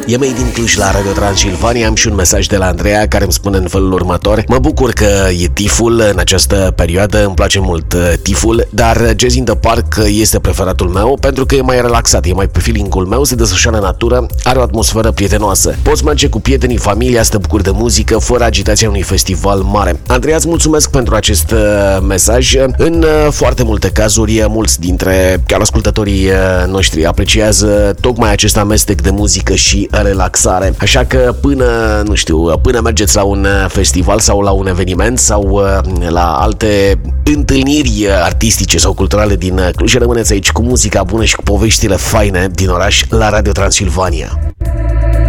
E Made in Cluj la Radio Transilvania. Am și un mesaj de la Andreea care îmi spune în felul următor: mă bucur că e tiful în această perioadă, îmi place mult tiful, dar Jazz in the Park este preferatul meu pentru că e mai relaxat, e mai pe feeling-ul meu, se desfășoară în natură, are o atmosferă prietenoasă. Poți merge cu prietenii, familia, să te bucuri de muzică fără agitația unui festival mare. Andreea, îți mulțumesc pentru acest mesaj. În foarte multe cazuri, mulți dintre chiar ascultătorii noștri apreciază tocmai acest amestec de muzică și relaxare. Așa că până mergeți la un festival sau la un eveniment sau la alte întâlniri artistice sau culturale din Cluj, rămâneți aici cu muzica bună și cu poveștile faine din oraș la Radio Transilvania.